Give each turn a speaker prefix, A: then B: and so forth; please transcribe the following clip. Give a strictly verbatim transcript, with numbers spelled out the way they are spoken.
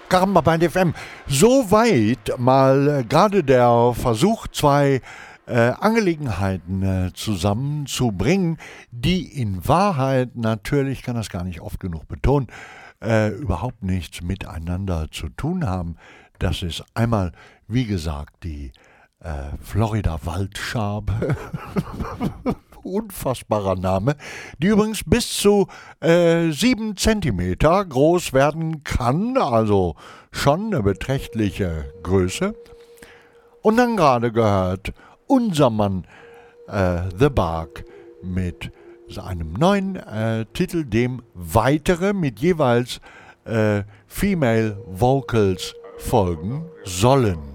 A: Caramba Band F M. Soweit mal äh, gerade der Versuch, zwei äh, Angelegenheiten äh, zusammenzubringen, die in Wahrheit, natürlich kann das gar nicht oft genug betonen, äh, überhaupt nichts miteinander zu tun haben. Das ist einmal, wie gesagt, die äh, Florida-Waldschabe. Unfassbarer Name, die übrigens bis zu äh, sieben Zentimeter groß werden kann, also schon eine beträchtliche Größe. Und dann gerade gehört unser Mann äh, The Bark mit seinem neuen äh, Titel, dem weitere mit jeweils äh, Female Vocals folgen sollen.